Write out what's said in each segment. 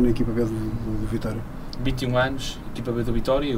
na equipa B do Vitória. 21 anos, equipa B do Vitória,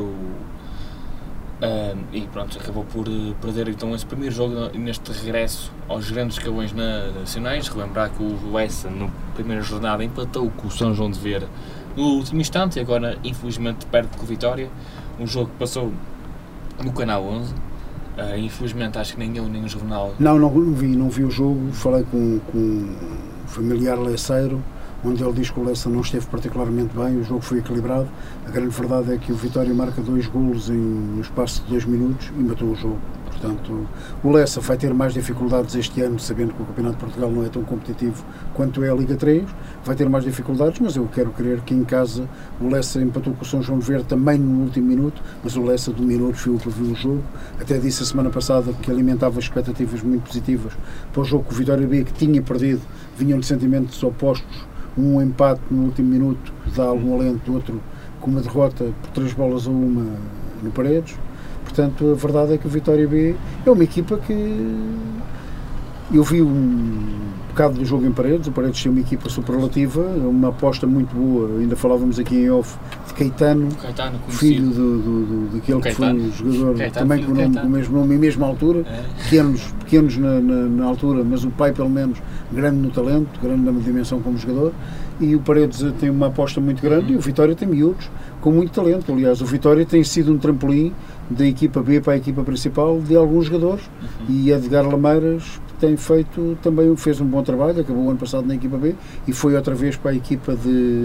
e pronto, acabou por perder então esse primeiro jogo neste regresso aos grandes escalões nacionais. Relembrar que o Lessa, na primeira jornada, empatou com o São João de Vera no último instante e agora, infelizmente, perde com o Vitória. Um jogo que passou no Canal 11. Infelizmente, acho que nem eu nem o jornal... Não vi o jogo. Falei com um familiar lesseiro, onde ele diz que o Lessa não esteve particularmente bem, o jogo foi equilibrado. A grande verdade é que o Vitória marca 2 golos no espaço de 2 minutos e matou o jogo. Portanto, o Lessa vai ter mais dificuldades este ano, sabendo que o Campeonato de Portugal não é tão competitivo quanto é a Liga 3, vai ter mais dificuldades, mas eu quero crer que em casa o Lessa empatou com o São João de Vera também no último minuto, mas o Lessa dominou, viu o jogo. Até disse a semana passada que alimentava expectativas muito positivas para o jogo com o Vitória B, que tinha perdido, vinham de sentimentos opostos. Um empate no último minuto dá algum alento, outro com uma derrota por 3-1 no Paredes. Portanto, a verdade é que o Vitória B é uma equipa que... Eu vi um bocado do jogo em Paredes. O Paredes tem uma equipa superlativa, uma aposta muito boa. Ainda falávamos aqui em off de Caetano filho daquele que foi um jogador também com o mesmo nome e mesma altura, pequenos na altura, mas o pai pelo menos grande no talento, grande na dimensão como jogador. E o Paredes tem uma aposta muito grande e o Vitória tem miúdos com muito talento. Aliás, o Vitória tem sido um trampolim da equipa B para a equipa principal de alguns jogadores, e Edgar Lameiras fez um bom trabalho, acabou o ano passado na equipa B e foi outra vez para a equipa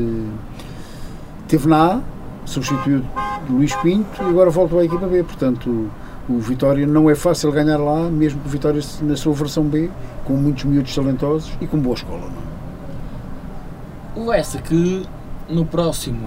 teve na A, substituiu Luís Pinto e agora voltou à equipa B. Portanto, o Vitória não é fácil ganhar lá, mesmo que o Vitória na sua versão B, com muitos miúdos talentosos e com boa escola, não? O Lessa que no próximo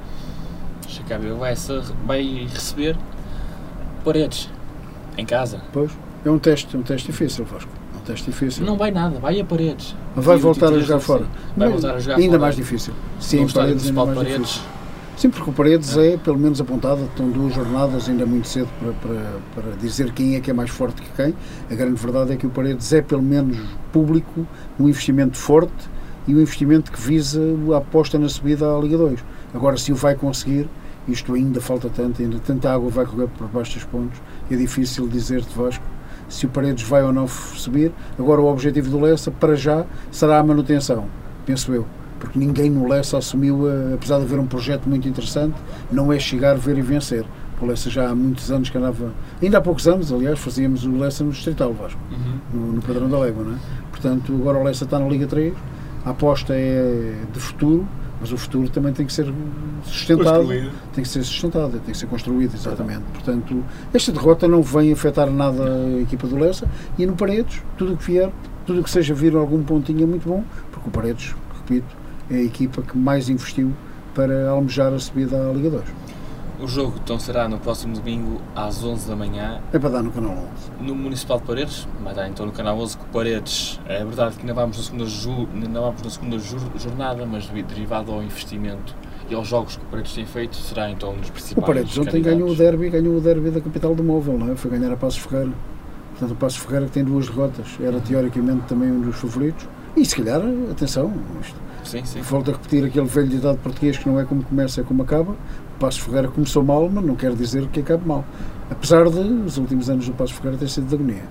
o Lessa vai receber Paredes em casa. Pois, é um teste difícil, Vasco. É um teste difícil. Não vai nada, vai a Paredes. Vai voltar a jogar fora. Vai voltar a jogar ainda fora. Mais difícil. Sim, Paredes ainda mais difícil. Sim, porque o Paredes é pelo menos apontado, estão 2 jornadas, ainda muito cedo para dizer quem é que é mais forte que quem. A grande verdade é que o Paredes é pelo menos público, um investimento forte e um investimento que visa a aposta na subida à Liga 2. Agora, se o vai conseguir, isto ainda falta tanto, ainda tanta água vai correr por baixo dos pontos, é difícil dizer-te, Vasco, se o Paredes vai ou não subir. Agora o objetivo do Lessa, para já, será a manutenção, penso eu, porque ninguém no Lessa assumiu, apesar de haver um projeto muito interessante, não é chegar, ver e vencer. O Lessa já há muitos anos que andava, ainda há poucos anos, aliás, fazíamos o Lessa no Distrital, Vasco, no Padrão da Légua, não é? Portanto, agora o Lessa está na Liga 3, a aposta é de futuro, mas o futuro também tem que ser sustentado, tem que ser construído, exatamente. Portanto, esta derrota não vem afetar nada a equipa do Lessa, e no Paredes, tudo o que vier, tudo o que seja vir algum pontinho é muito bom, porque o Paredes, repito, é a equipa que mais investiu para almejar a subida à Liga 2. O jogo então será no próximo domingo às 11 da manhã. É para dar no Canal 11. No Municipal de Paredes, vai dar então no Canal 11 com Paredes. É verdade que ainda vamos na segunda jornada, mas derivado ao investimento e aos jogos que o Paredes tem feito, será então um dos principais. O Paredes ontem ganhou o derby da capital do móvel, não é? Foi ganhar a Passos Ferreira. Portanto, o Passos Ferreira que tem 2 derrotas, era teoricamente também um dos favoritos. E se calhar, atenção, isto. Sim. Volto a repetir aquele velho ditado português que não é como começa, é como acaba. O Passos Ferreira começou mal, mas não quer dizer que acabe mal. Apesar de os últimos anos do Passos Ferreira ter sido de agonia.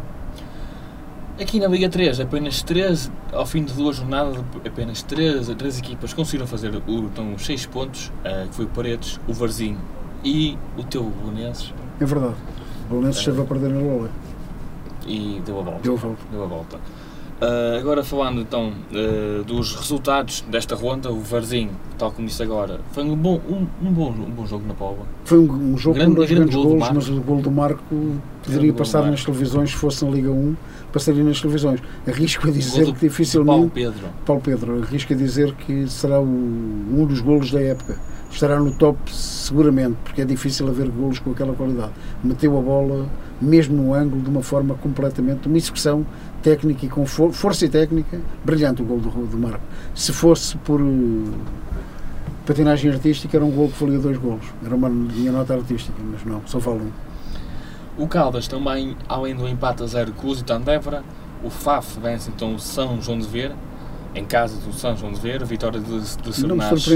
Aqui na Liga 3, apenas 3, ao fim de 2 jornadas, apenas 3 equipas conseguiram fazer então, 6 pontos, que foi o Paredes, o Varzim e o teu Belenenses. É verdade. O Belenenses esteve a perder na bola. E deu a volta. Deu a volta. Agora falando então dos resultados desta ronda, o Varzim, tal como disse agora, foi um bom jogo na Póvoa. Foi um jogo com 2 grandes golos, mas o golo do Marco poderia passar nas televisões, se fosse na Liga 1, passaria nas televisões. Arrisco a dizer que dificilmente... Paulo Pedro, arrisco a dizer que será um dos golos da época. Estará no top seguramente, porque é difícil haver golos com aquela qualidade. Meteu a bola mesmo no ângulo de uma forma completamente, uma execução técnica e com força e técnica, brilhante o gol do Marco. Se fosse por patinagem artística, era um gol que valia 2 golos, era uma minha nota artística, mas não, só vale 1. O Caldas também, além do empate a 0 com o Lusitano de Évora, o FAF vence então o São João de Vera, em casa do São João de Vera, vitória de Sernás.